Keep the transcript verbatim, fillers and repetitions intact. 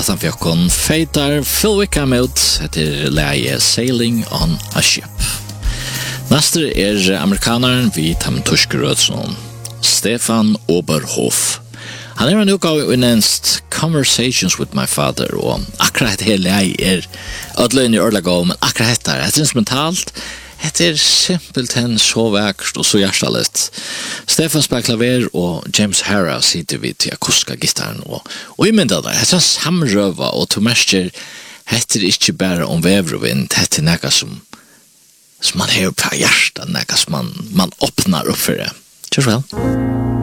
at han fikk hun feitar Phil Wickham ut etter leie Sailing on a Ship. Neste er amerikaneren vi tam turskerødsson, Stefan Oberhof. Han er en utgave unnenst Conversations with my father, og akkurat hele leie er ødløyne i ørlega, men akkurat dette er et instrumentalt. Det er simpelthen så vakkert og så hjertelig. Stefan spiller klaver, og James Hara sitter vid til akustiska gitaren. Og, og i mynda der, det er samrøva, og til mester, det er ikke bare om vever og vind, det er noe som, som man har på hjertet, noe som man, man åpner opp for det. Kjør vel.